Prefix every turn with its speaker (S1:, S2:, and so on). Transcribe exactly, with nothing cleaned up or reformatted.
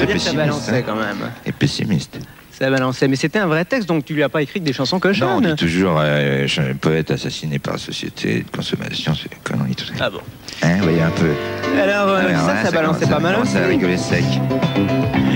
S1: très
S2: dire que ça
S1: pessimiste.
S2: balançait
S1: hein.
S2: quand même.
S1: Et pessimiste.
S2: Ça balançait. Mais c'était un vrai texte, donc tu lui as pas écrit que des chansons cochonnes.
S1: Non, on dit toujours euh, je suis un poète assassiné par la société de consommation, c'est une connerie tout ça.
S2: Ah bon.
S1: Hein, vous voyez un peu.
S2: Alors, euh,
S1: Ah ouais,
S2: ça,
S1: ouais,
S2: ça balançait
S1: commence à-
S2: pas mal
S1: commence à
S2: aussi.
S1: rigoler sec.